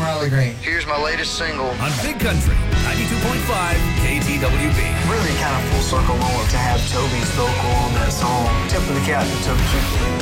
Riley Green. Here's my latest single. On Big Country, 92.5 KTWB. Really kind of full circle moment to have Toby's vocal on that song. Tip of the cap to Toby Keith.